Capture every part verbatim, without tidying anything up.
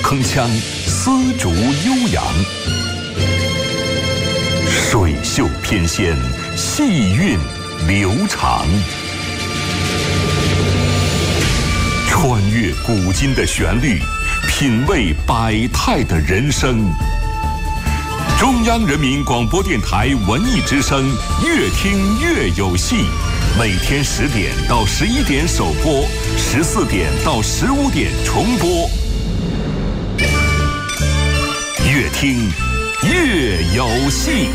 铿锵，丝竹悠扬，水袖翩跹，细韵流长。穿越古今的旋律，品味百态的人生。中央人民广播电台文艺之声，越听越有戏。每天十点到十一点首播，十四点到十五点重播。越听越有戏。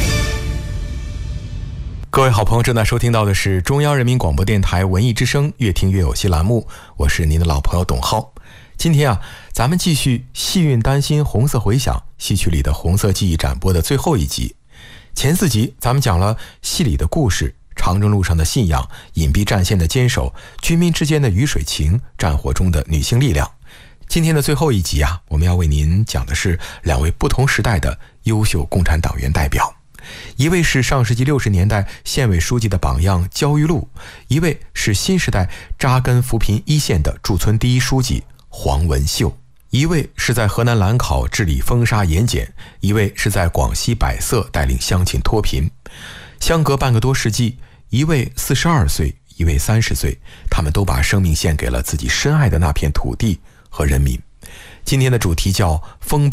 各位好朋友，正在收听到的是中央人民广播电台文艺之声越听越有戏栏目，我是您的老朋友董浩。今天啊，咱们继续戏韵丹心红色回响戏曲里的红色记忆展播的最后一集。前四集咱们讲了戏里的故事，长征路上的信仰，隐蔽战线的坚守，军民之间的鱼水情，战火中的女性力量。今天的最后一集啊，我们要为您讲的是两位不同时代的优秀共产党员代表。一位是上世纪六十年代县委书记的榜样焦裕禄，一位是新时代扎根扶贫一线的驻村第一书记黄文秀。一位是在河南兰考治理风沙盐碱，一位是在广西百色带领乡亲脱贫。相隔半个多世纪，一位四十二岁，一位三十岁，他们都把生命献给了自己深爱的那片土地和人民。今天的主题叫风